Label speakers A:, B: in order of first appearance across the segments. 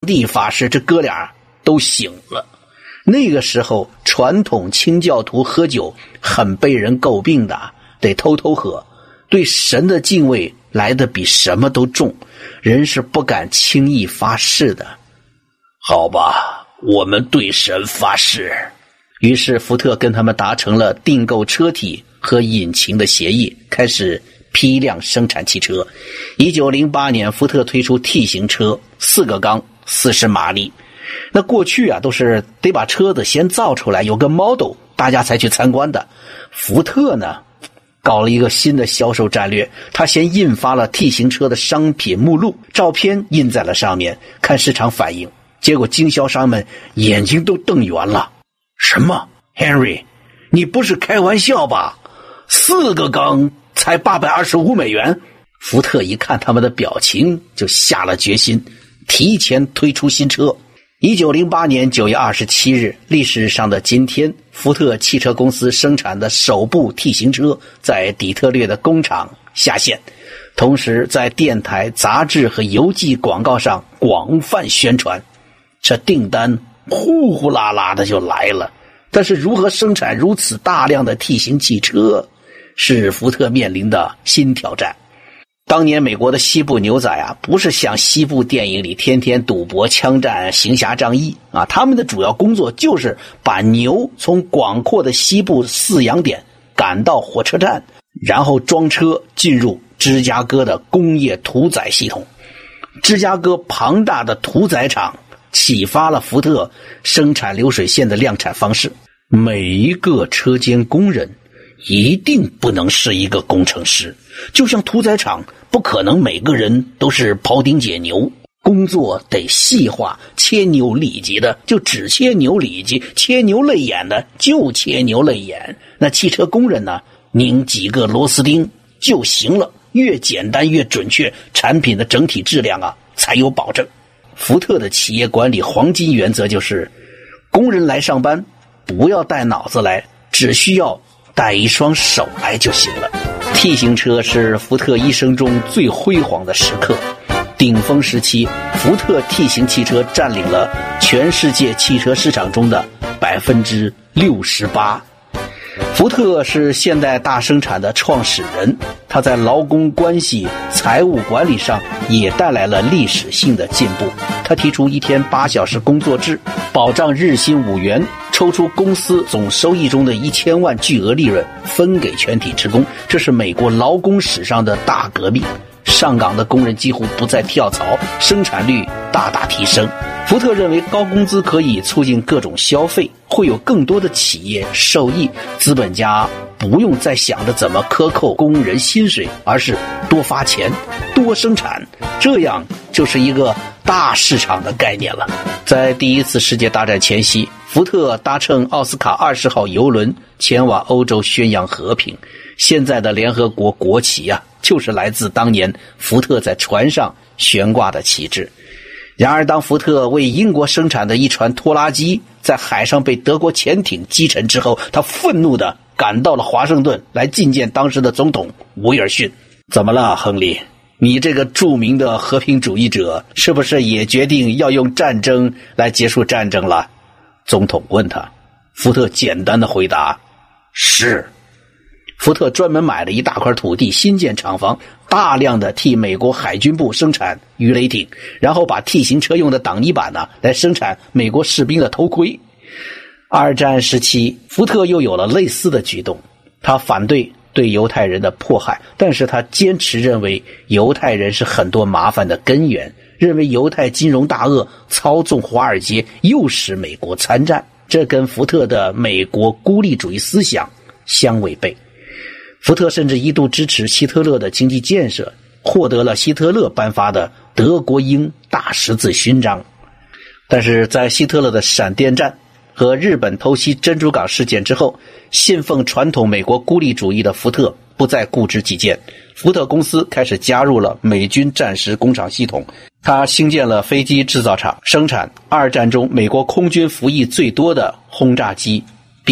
A: 地法师这哥俩都醒了。那个时候传统清教徒喝酒很被人诟病的，得偷偷喝，对神的敬畏来得比什么都重，人是不敢轻易发誓的。好吧，我们对神发誓。于是福特跟他们达成了订购车体和引擎的协议，开始批量生产汽车。1908年福特推出 T 型车，4个缸，40马力。那过去都是得把车子先造出来，有个 model 大家才去参观的。福特呢搞了一个新的销售战略，他先印发了 T 型车的商品目录，照片印在了上面，看市场反应。结果经销商们眼睛都瞪圆了。什么 Henry， 你不是开玩笑吧？4个缸才825美元。福特一看他们的表情，就下了决心，提前推出新车。1908年9月27日，历史上的今天，福特汽车公司生产的首部 T 型车在底特律的工厂下线，同时在电台、杂志和邮寄广告上广泛宣传。这订单呼呼啦啦的就来了，但是如何生产如此大量的 T 型汽车，是福特面临的新挑战。当年美国的西部牛仔不是像西部电影里天天赌博、枪战、行侠仗义他们的主要工作就是把牛从广阔的西部饲养点赶到火车站，然后装车进入芝加哥的工业屠宰系统。芝加哥庞大的屠宰场启发了福特生产流水线的量产方式。每一个车间工人一定不能是一个工程师，就像屠宰场不可能每个人都是庖丁解牛，工作得细化，切牛里脊的就只切牛里脊，切牛肋眼的就切牛肋眼。那汽车工人呢，拧几个螺丝钉就行了，越简单越准确，产品的整体质量才有保证。福特的企业管理黄金原则就是，工人来上班不要带脑子来，只需要带一双手来就行了。T 型车是福特一生中最辉煌的时刻，顶峰时期，福特 T 型汽车占领了全世界汽车市场中的 68%。福特是现代大生产的创始人，他在劳工关系、财务管理上也带来了历史性的进步。他提出1天8小时工作制，保障日薪5元，抽出公司总收益中的1000万巨额利润分给全体职工，这是美国劳工史上的大革命。上岗的工人几乎不再跳槽，生产率大大提升。福特认为高工资可以促进各种消费，会有更多的企业受益，资本家不用再想着怎么克扣工人薪水，而是多发钱多生产，这样就是一个大市场的概念了。在第一次世界大战前夕，福特搭乘奥斯卡20号邮轮前往欧洲宣扬和平。现在的联合国国旗就是来自当年福特在船上悬挂的旗帜。然而当福特为英国生产的一船拖拉机在海上被德国潜艇击沉之后，他愤怒地赶到了华盛顿来觐见当时的总统威尔逊。怎么了，亨利？你这个著名的和平主义者是不是也决定要用战争来结束战争了？总统问他。福特简单的回答，是。福特专门买了一大块土地，新建厂房，大量的替美国海军部生产鱼雷艇，然后把 T 型车用的挡泥板来生产美国士兵的头盔。二战时期，福特又有了类似的举动，他反对对犹太人的迫害，但是他坚持认为犹太人是很多麻烦的根源，认为犹太金融大鳄操纵华尔街，诱使美国参战，这跟福特的美国孤立主义思想相违背。福特甚至一度支持希特勒的经济建设，获得了希特勒颁发的德国鹰大十字勋章。但是在希特勒的闪电战和日本偷袭珍珠港事件之后，信奉传统美国孤立主义的福特不再固执己见，福特公司开始加入了美军战时工厂系统，他兴建了飞机制造厂，生产二战中美国空军服役最多的轰炸机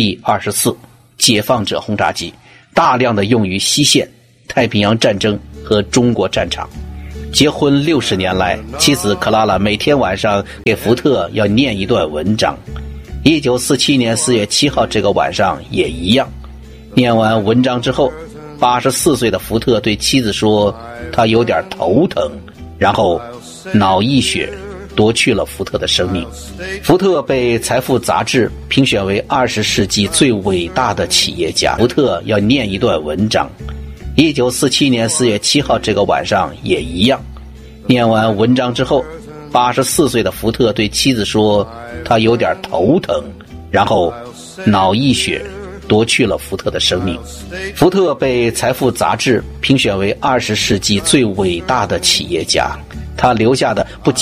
A: B-24 解放者轰炸机，大量的用于西线、太平洋战争和中国战场。 结婚60年来，妻子克拉拉每天晚上给福特要念一段文章。1947年4月7号这个晚上也一样。念完文章之后，84岁的福特对妻子说他有点头疼，然后脑溢血夺去了福特的生命。福特被《财富》杂志评选为20世纪最伟大的企业家。福特要念一段文章。1947年4月7号这个晚上也一样。念完文章之后，84岁的福特对妻子说他有点头疼，然后脑溢血夺去了福特的生命。福特被《财富》杂志评选为20世纪最伟大的企业家。他留下的不